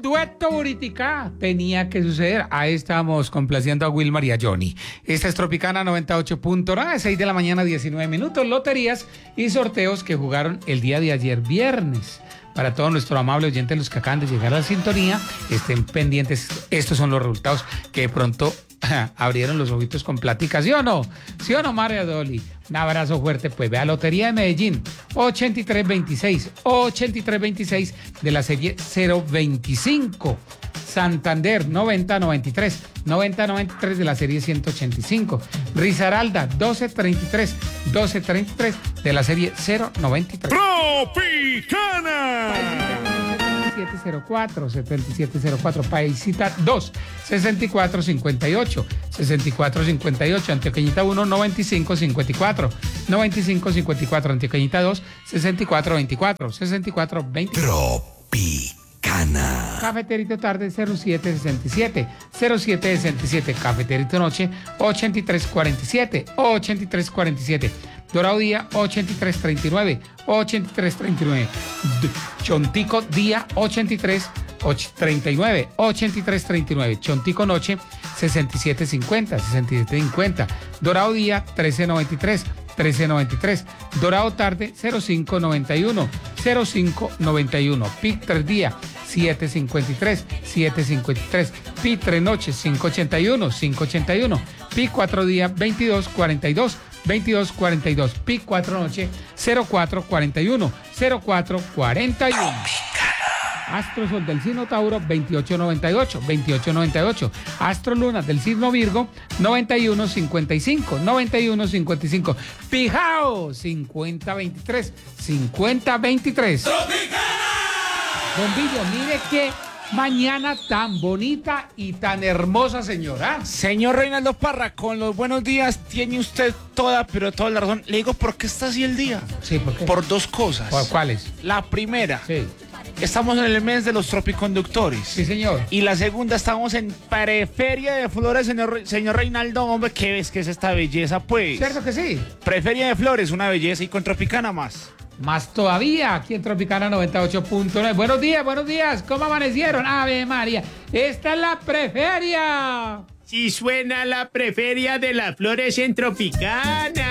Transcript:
dueto Buriticá tenía que suceder. Ahí estamos complaciendo a Wilmar y a Johnny. Esta es Tropicana 98.9, 6 de la mañana, 19 minutos. Loterías y sorteos que jugaron el día de ayer, viernes. Para todos nuestros amables oyentes, los que acaban de llegar a la sintonía, estén pendientes. Estos son los resultados que de pronto abrieron los ojitos con plática. ¿Sí o no? ¿Sí o no, María Dolly? Un abrazo fuerte, pues. Vea, Lotería de Medellín, 8326 de la serie 025. Santander, 9093 de la serie 185. Risaralda, 1233 de la serie 093. Tropicana. 7704, Paisita 2, 6458, Antioqueñita 1, 9554, Antioqueñita 2, 6424. Tropicana. Cafeterito tarde 0767, Cafeterito noche 8347. Dorado día 8339. Chontico día 8339. Chontico noche 6750. Dorado día 1393. Dorado tarde 0591. PIC 3 día 753. PIC 3 noche 581. PIC 4 día 2242. PIC 4 noche 0441. Astro Sol del signo Tauro 2898. Astro Luna del signo Virgo 9155. Pijao 5023. Bombillo, mire qué mañana tan bonita y tan hermosa, señora. Señor Reinaldo Parra, con los buenos días tiene usted toda la razón. Le digo, ¿por qué está así el día? Sí, ¿por qué? Por dos cosas. ¿Por cuáles? La primera, Sí. estamos en el mes de los tropiconductores. Sí, señor. Y la segunda, estamos en Preferia de Flores, señor Reinaldo. Hombre, ¿qué ves que es esta belleza, pues? ¿Cierto que sí? Preferia de Flores, una belleza, y con Tropicana más. Más todavía, aquí en Tropicana 98.9. Buenos días, ¿cómo amanecieron? Ave María, esta es la Preferia. Si suena la Preferia de las Flores en Tropicana.